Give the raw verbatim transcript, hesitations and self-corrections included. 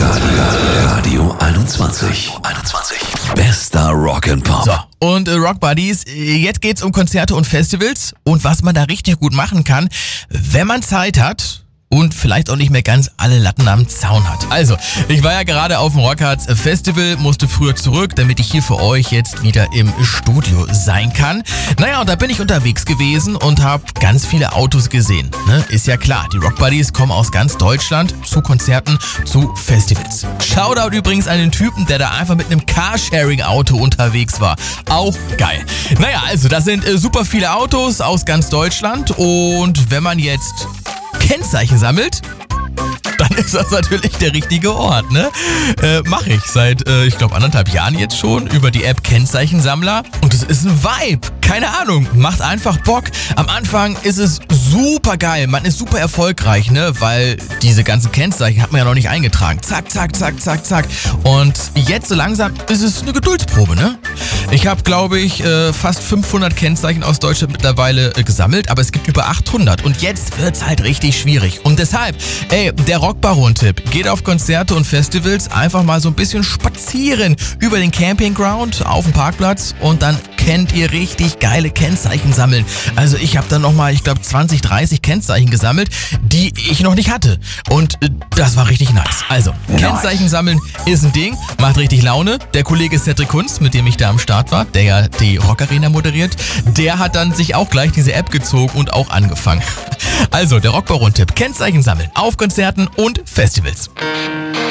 Radio, Radio einundzwanzig. einundzwanzig. Bester Rock'n'Pop. So, und äh, Rock Buddies, jetzt geht's um Konzerte und Festivals und was man da richtig gut machen kann, wenn man Zeit hat und vielleicht auch nicht mehr ganz alle Latten am Zaun hat. Also, ich war ja gerade auf dem Rockharz Festival, musste früher zurück, damit ich hier für euch jetzt wieder im Studio sein kann. Naja, und da bin ich unterwegs gewesen und habe ganz viele Autos gesehen. Ne? Ist ja klar, die Rock Buddies kommen aus ganz Deutschland zu Konzerten, zu Festivals. Shoutout übrigens an den Typen, der da einfach mit einem Carsharing-Auto unterwegs war. Auch geil. Naja, also das sind äh, super viele Autos aus ganz Deutschland und wenn man jetzt Kennzeichen sammelt, dann ist das natürlich der richtige Ort, ne? Äh, Mache ich seit, äh, ich glaube, anderthalb Jahren jetzt schon über die App Kennzeichensammler. Und es ist ein Vibe. Keine Ahnung, macht einfach Bock. Am Anfang ist es super geil. Man ist super erfolgreich, ne? Weil diese ganzen Kennzeichen hat man ja noch nicht eingetragen. Zack, zack, zack, zack, zack. Und jetzt so langsam ist es eine Geduldsprobe, ne? Ich habe, glaube ich, äh, fast fünfhundert Kennzeichen aus Deutschland mittlerweile äh, gesammelt, aber es gibt über achthundert. Und jetzt wird's halt richtig schwierig. Und deshalb, ey, der Rockbaron-Tipp. Geht auf Konzerte und Festivals, einfach mal so ein bisschen spazieren über den Campingground auf dem Parkplatz und dann kennt ihr richtig geile Kennzeichen sammeln. Also ich habe dann nochmal, ich glaube, zwanzig, dreißig Kennzeichen gesammelt, die ich noch nicht hatte. Und äh, das war richtig nice. Also, nice. Kennzeichen sammeln ist ein Ding, macht richtig Laune. Der Kollege Cedric Kunz, mit dem ich da am Start war, der ja die Rockarena moderiert, der hat dann sich auch gleich diese App gezogen und auch angefangen. Also, der Rockbaron-Tipp, Kennzeichen sammeln auf Konzerten und Festivals.